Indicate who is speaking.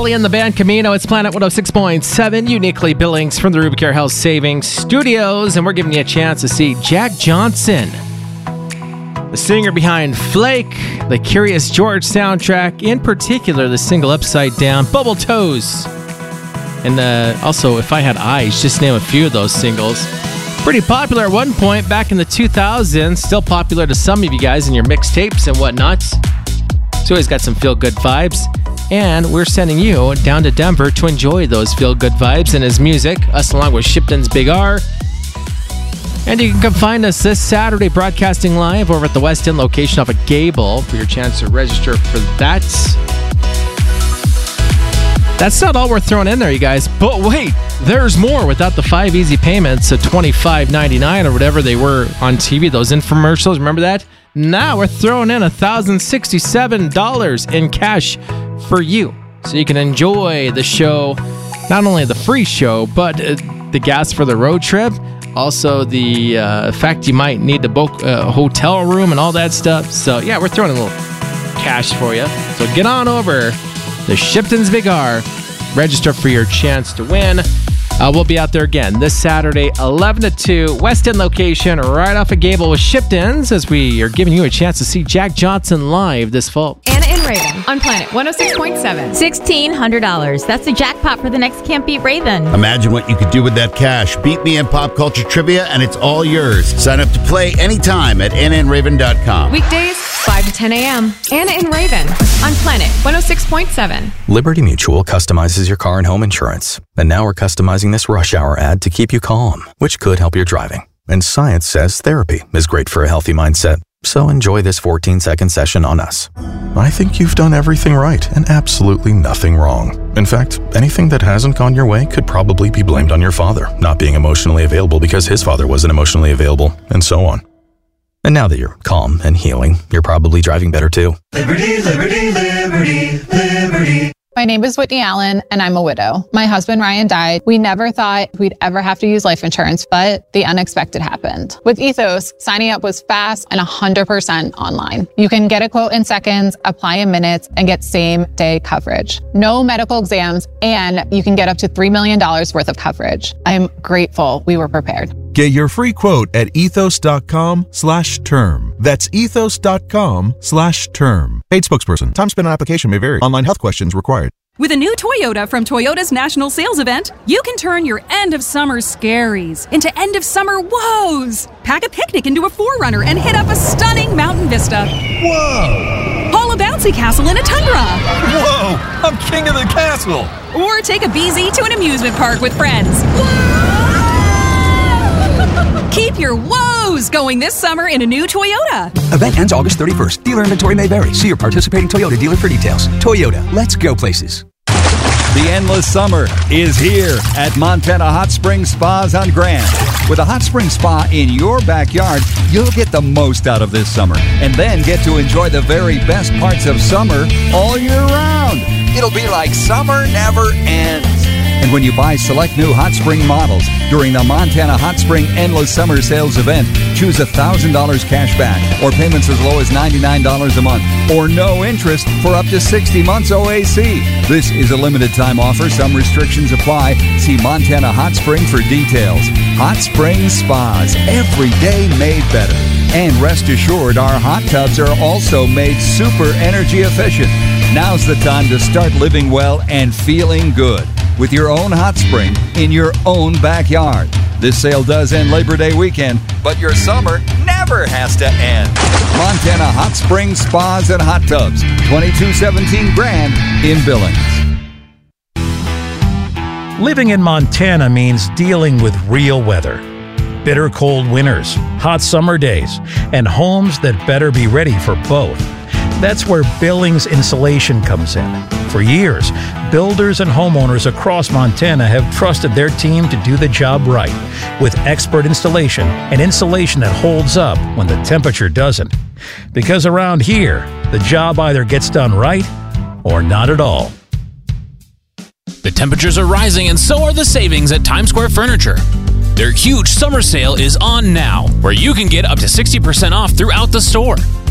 Speaker 1: Kelly and the band Camino. It's Planet 106.7, uniquely Billings from the Rubicare Health Savings Studios. And we're giving you a chance to see Jack Johnson, the singer behind Flake, the Curious George soundtrack, in particular the single Upside Down, Bubble Toes. And also If I Had Eyes, just name a few of those singles. Pretty popular at one point back in the 2000s, still popular to some of you guys in your mixtapes and whatnot. So he's got some feel-good vibes. And we're sending you down to Denver to enjoy those feel-good vibes and his music, us along with Shipton's Big R. And you can come find us this Saturday broadcasting live over at the West End location off of Gable for your chance to register for that. That's not all we're throwing in there, you guys. But wait, there's more without the 5 easy payments of $25.99 or whatever they were on TV, those infomercials. Remember that? Now we're throwing in $1,067 in cash for you. So you can enjoy the show, not only the free show, but the gas for the road trip. Also the fact you might need to book a hotel room and all that stuff. So yeah, we're throwing in a little cash for you. So get on over to Shipton's Big R. Register for your chance to win. We'll be out there again this Saturday, 11 to 2, West End location, right off of Gable with Shipton's, as we are giving you a chance to see Jack Johnson live this fall.
Speaker 2: Anna and Raven on Planet 106.7.
Speaker 3: $1,600. That's the jackpot for the next Can't Beat Raven.
Speaker 4: Imagine what you could do with that cash. Beat me in pop culture trivia, and it's all yours. Sign up to play anytime at AnnaandRaven.com.
Speaker 2: Weekdays, 5 to 10 a.m. Anna and Raven on Planet 106.7.
Speaker 5: Liberty Mutual customizes your car and home insurance. And now we're customizing this rush hour ad to keep you calm, which could help your driving. And science says therapy is great for a healthy mindset. So enjoy this 14-second session on us. I think you've done everything right and absolutely nothing wrong. In fact, anything that hasn't gone your way could probably be blamed on your father not being emotionally available because his father wasn't emotionally available, and so on. And now that you're calm and healing, you're probably driving better too.
Speaker 6: Liberty, liberty, liberty, liberty.
Speaker 7: My name is Whitney Allen, and I'm a widow. My husband, Ryan, died. We never thought we'd ever have to use life insurance, but the unexpected happened. With Ethos, signing up was fast and 100% online. You can get a quote in seconds, apply in minutes, and get same-day coverage. No medical exams, and you can get up to $3 million worth of coverage. I'm grateful we were prepared.
Speaker 8: Get your free quote at ethos.com/term. That's ethos.com/term. Paid spokesperson. Time spent on application may vary. Online health questions required.
Speaker 9: With a new Toyota from Toyota's National Sales Event, you can turn your end of summer scaries into end of summer woes. Pack a picnic into a 4Runner and hit up a stunning mountain vista.
Speaker 8: Whoa!
Speaker 9: Haul a bouncy castle in a Tundra.
Speaker 8: Whoa! I'm king of the castle!
Speaker 9: Or take a BZ to an amusement park with friends. Keep your woes going this summer in a new Toyota.
Speaker 10: Event ends August 31st. Dealer inventory may vary. See your participating Toyota dealer for details. Toyota, let's go places.
Speaker 11: The endless summer is here at Montana Hot Springs Spas on Grand. With a hot spring spa in your backyard, you'll get the most out of this summer and then get to enjoy the very best parts of summer all year round. It'll be like summer never ends. And when you buy select new hot spring models during the Montana Hot Spring Endless Summer Sales Event, choose $1,000 cash back or payments as low as $99 a month or no interest for up to 60 months OAC. This is a limited time offer. Some restrictions apply. See Montana Hot Spring for details. Hot Spring Spas, every day made better. And rest assured, our hot tubs are also made super energy efficient. Now's the time to start living well and feeling good with your own hot spring in your own backyard. This sale does end Labor Day weekend, but your summer never has to end. Montana Hot Springs Spas and Hot Tubs, 2217 Grand in Billings.
Speaker 12: Living in Montana means dealing with real weather. Bitter cold winters, hot summer days, and homes that better be ready for both. That's where Billings Insulation comes in. For years, builders and homeowners across Montana have trusted their team to do the job right, with expert installation and insulation that holds up when the temperature doesn't. Because around here, the job either gets done right or not at all.
Speaker 13: The temperatures are rising and so are the savings at Times Square Furniture. Their huge summer sale is on now, where you can get up to 60% off throughout the store.